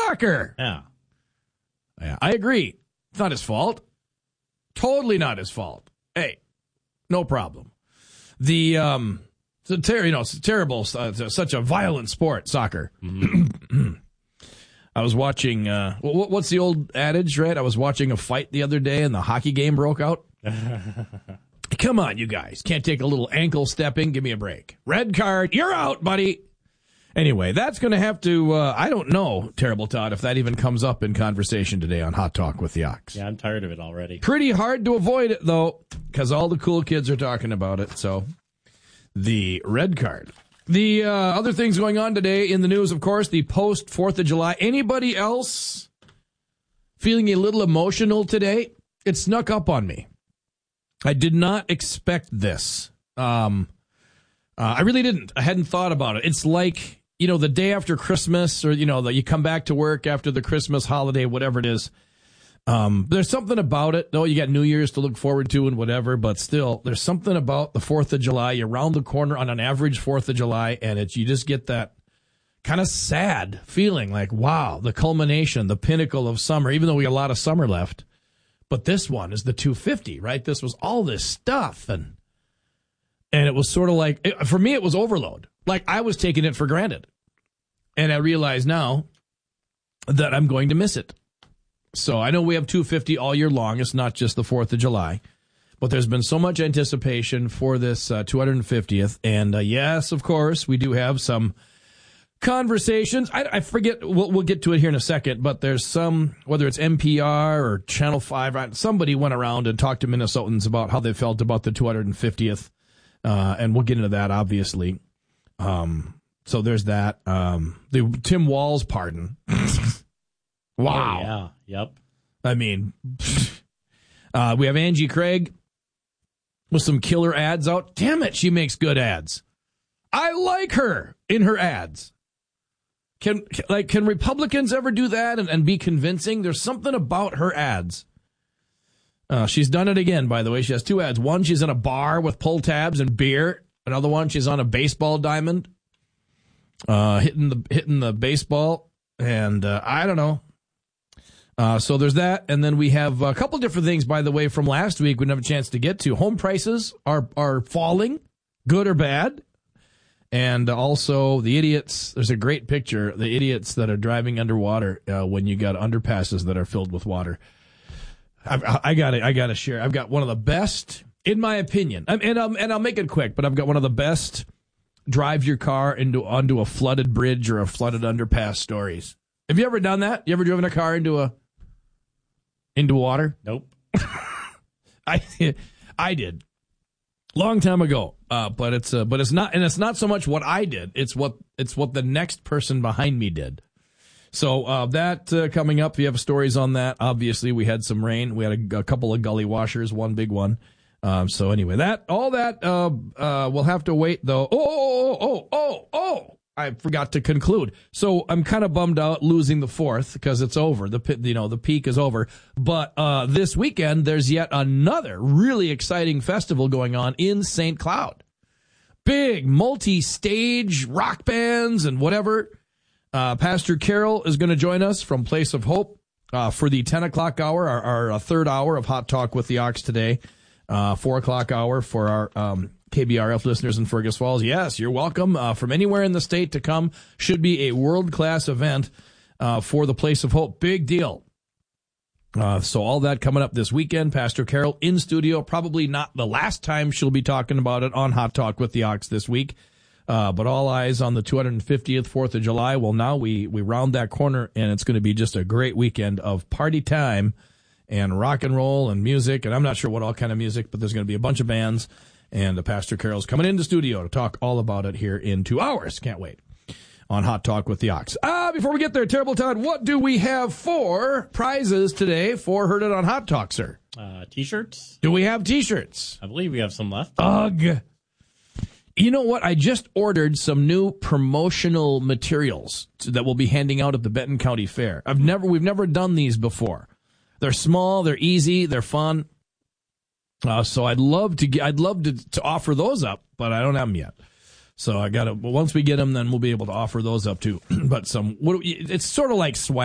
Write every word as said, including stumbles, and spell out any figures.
soccer. Yeah. Yeah, I agree. It's not his fault. Totally not his fault. Hey, no problem. The um, it's a ter- you know, it's terrible. Uh, it's such a violent sport, soccer. Mm-hmm. I was watching. Uh, what, what's the old adage, right? I was watching a fight the other day, and the hockey game broke out. Come on, you guys. Can't take a little ankle stepping? Give me a break. Red card. You're out, buddy. Anyway, that's going to have to, uh, I don't know, Terrible Todd, if that even comes up in conversation today on Hot Talk with the Ox. Yeah, I'm tired of it already. Pretty hard to avoid it, though, because all the cool kids are talking about it. So, the red card. The uh, other things going on today in the news, of course, the post fourth of July. Anybody else feeling a little emotional today? It snuck up on me. I did not expect this. Um, uh, I really didn't. I hadn't thought about it. It's like, you know, the day after Christmas, or, you know, the, you come back to work after the Christmas holiday, whatever it is. Um, there's something about it, though. You got New Year's to look forward to and whatever, but still, there's something about the fourth of July. You're around the corner on an average fourth of July, and it's, you just get that kind of sad feeling like, wow, the culmination, the pinnacle of summer, even though we got a lot of summer left. But this one is the two fifty, right? This was all this stuff, and and it was sort of like, it, for me, it was overload. Like, I was taking it for granted. And I realize now that I'm going to miss it. So I know we have two fifty all year long. It's not just the fourth of July. But there's been so much anticipation for this uh, two hundred fiftieth. And uh, yes, of course, we do have some conversations. I, I forget, we'll, we'll get to it here in a second, but there's some, whether it's N P R or Channel five, somebody went around and talked to Minnesotans about how they felt about the two hundred fiftieth. Uh, and we'll get into that, obviously. Um, so there's that. Um, the Tim Walz pardon. Wow. Oh, yeah. Yep. I mean, uh, we have Angie Craig with some killer ads out. Damn it, she makes good ads. I like her in her ads. Can like can Republicans ever do that and, and be convincing? There's something about her ads. Uh, she's done it again, by the way. She has two ads. One, she's in a bar with pull tabs and beer. Another one, she's on a baseball diamond, uh, hitting the hitting the baseball. And uh, I don't know. Uh, so there's that. And then we have a couple different things, by the way, from last week we didn't have a chance to get to. Home prices are are falling, good or bad. And also the idiots, there's a great picture, the idiots that are driving underwater uh, when you got underpasses that are filled with water. I, I got I got to share. I've got one of the best, in my opinion, and I'll, and I'll make it quick, but I've got one of the best drive your car into onto a flooded bridge or a flooded underpass stories. Have you ever done that? You ever driven a car into a into water? Nope. I I did. Long time ago, uh, but it's uh, but it's not, and it's not so much what I did. It's what it's what the next person behind me did. So uh, that uh, coming up, if you have stories on that, obviously we had some rain. We had a, a couple of gully washers, one big one. Um, so anyway, that all that uh, uh, we'll have to wait though. Oh oh oh oh oh! oh. I forgot to conclude. So I'm kind of bummed out losing the fourth because it's over. The you know the peak is over. But uh, this weekend there's yet another really exciting festival going on in Saint Cloud. Big multi-stage rock bands and whatever. Uh, Pastor Carol is going to join us from Place of Hope uh, for the ten o'clock hour, our, our uh, third hour of Hot Talk with the Ox today. Uh, four o'clock hour for our um, K B R F listeners in Fergus Falls. Yes, you're welcome uh, from anywhere in the state to come. Should be a world-class event uh, for the Place of Hope. Big deal. Uh, so all that coming up this weekend. Pastor Carol in studio. Probably not the last time she'll be talking about it on Hot Talk with the Ox this week. Uh, but all eyes on the two hundred fiftieth, fourth of July. Well, now we, we round that corner, and it's going to be just a great weekend of party time and rock and roll and music. And I'm not sure what all kind of music, but there's going to be a bunch of bands. And uh, Pastor Carol's coming into studio to talk all about it here in two hours. Can't wait. On Hot Talk with the Ox. Ah, before we get there, Terrible Todd, what do we have for prizes today for Heard It on Hot Talk, sir? Uh, T-shirts. Do we have T-shirts? I believe we have some left. Ugh. You know what? I just ordered some new promotional materials that we'll be handing out at the Benton County Fair. I've never, we've never done these before. They're small, they're easy, they're fun. Uh, so I'd love to get, I'd love to, to offer those up, but I don't have them yet. So I gotta, well, once we get them, then we'll be able to offer those up too. But some, what, it's sort of like swag.